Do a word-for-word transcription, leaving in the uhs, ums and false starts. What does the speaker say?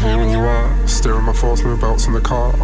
hearing you are. Steering my force, move belts in the car.